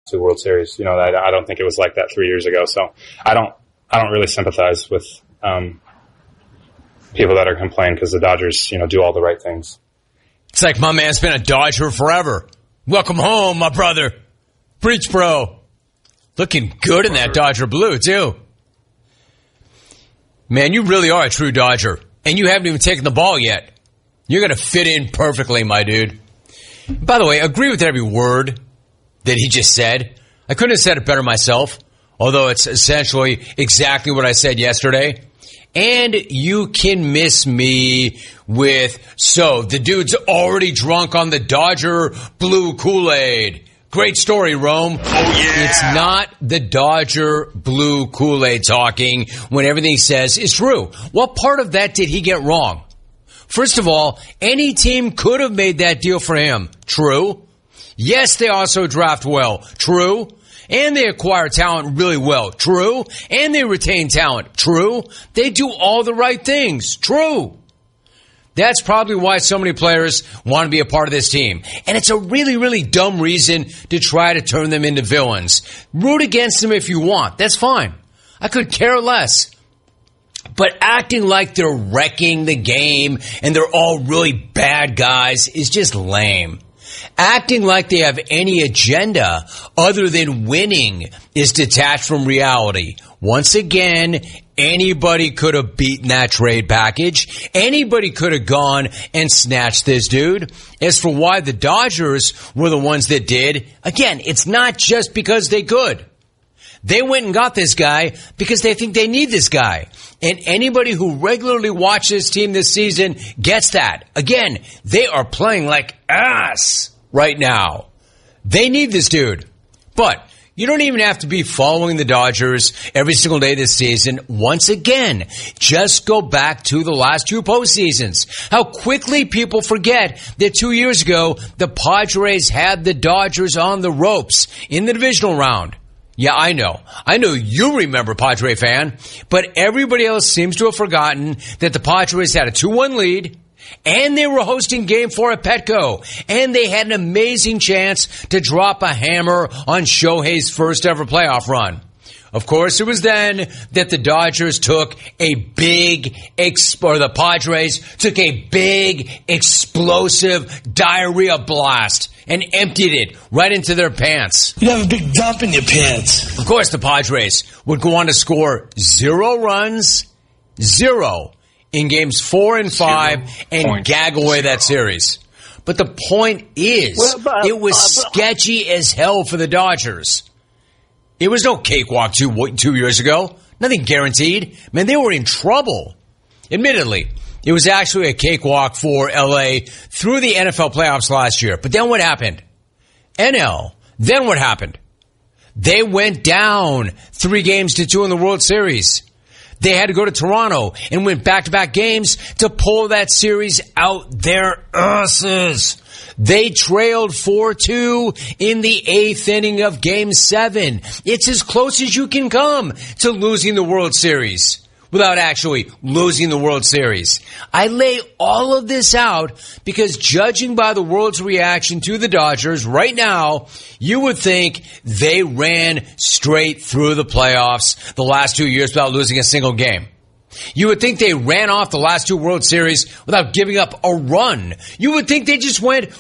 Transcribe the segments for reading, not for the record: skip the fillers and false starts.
2 World Series. You know, I don't think it was like that 3 years ago. So I don't really sympathize with people that are complaining because the Dodgers, you know, do all the right things. It's like my man's been a Dodger forever. Welcome home, my brother. Preach, bro. Looking good in that Dodger blue, too. Man, you really are a true Dodger. And you haven't even taken the ball yet. You're going to fit in perfectly, my dude. By the way, agree with every word that he just said. I couldn't have said it better myself, although it's essentially exactly what I said yesterday. And you can miss me with, so the dude's already drunk on the Dodger blue Kool-Aid. Great story, Rome. Oh, yeah. It's not the Dodger blue Kool-Aid talking when everything he says is true. What part of that did he get wrong? First of all, any team could have made that deal for him. True. Yes, they also draft well. True. And they acquire talent really well. True. And they retain talent. True. They do all the right things. True. That's probably why so many players want to be a part of this team. And it's a really, really dumb reason to try to turn them into villains. Root against them if you want. That's fine. I could care less. But acting like they're wrecking the game and they're all really bad guys is just lame. Acting like they have any agenda other than winning is detached from reality. Once again, anybody could have beaten that trade package. Anybody could have gone and snatched this dude. As for why the Dodgers were the ones that did, again, it's not just because they could. They went and got this guy because they think they need this guy. And anybody who regularly watches this team this season gets that. Again, they are playing like ass right now. They need this dude. But you don't even have to be following the Dodgers every single day this season. Once again, just go back to the last 2 postseasons. How quickly people forget that 2 years ago, the Padres had the Dodgers on the ropes in the divisional round. Yeah, I know. I know you remember, Padre fan, but everybody else seems to have forgotten that the Padres had a 2-1 lead, and they were hosting Game 4 at Petco, and they had an amazing chance to drop a hammer on Shohei's first ever playoff run. Of course, it was then that the Dodgers took a big, the Padres took a big, explosive diarrhea blast and emptied it right into their pants. You have a big dump in your pants. Of course, the Padres would go on to score 0 runs, 0 in games 4 and 5 and gag away that series. But the point is, it was sketchy as hell for the Dodgers. It was no cakewalk 2 years ago. Nothing guaranteed. Man, they were in trouble. Admittedly, it was actually a cakewalk for LA through the NFL playoffs last year. But then what happened? NL. Then what happened? They went down 3-2 in the World Series. They had to go to Toronto and win back-to-back games to pull that series out their asses. They trailed 4-2 in the 8th inning of Game 7. It's as close as you can come to losing the World Series without actually losing the World Series. I lay all of this out because judging by the world's reaction to the Dodgers right now, you would think they ran straight through the playoffs the last 2 years without losing a single game. You would think they ran off the last 2 World Series without giving up a run. You would think they just went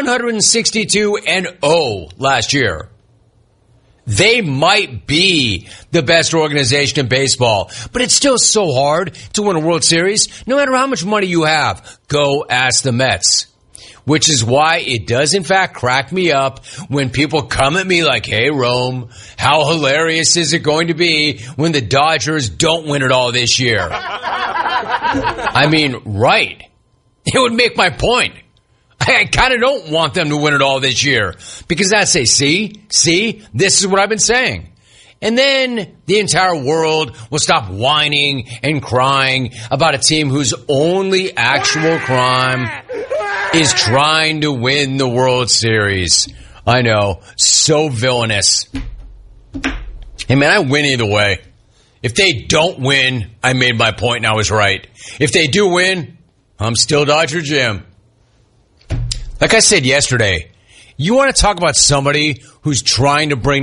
162-0 last year. They might be the best organization in baseball, but it's still so hard to win a World Series, no matter how much money you have. Go ask the Mets. Which is why it does, in fact, crack me up when people come at me like, hey, Rome, how hilarious is it going to be when the Dodgers don't win it all this year? I mean, right. It would make my point. I kind of don't want them to win it all this year because I say, see, this is what I've been saying. And then the entire world will stop whining and crying about a team whose only actual crime is trying to win the World Series. I know, so villainous. Hey man, I win either way. If they don't win, I made my point and I was right. If they do win, I'm still Dodger Jim. Like I said yesterday, you want to talk about somebody who's trying to bring